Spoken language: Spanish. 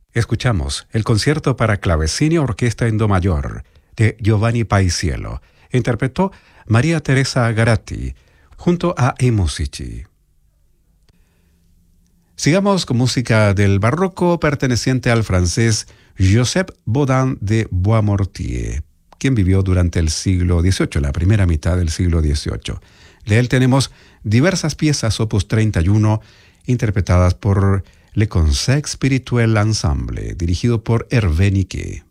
Escuchamos el concierto para clavecín y orquesta en do mayor de Giovanni Paisiello. Interpretó María Teresa Garatti junto a I Musici. Sigamos con música del barroco perteneciente al francés Joseph Bodin de Boismortier, quien vivió durante el siglo XVIII, la primera mitad del siglo XVIII. De él tenemos diversas piezas opus 31 interpretadas por Le Concert Spirituel Ensemble, dirigido por Hervé Niquet.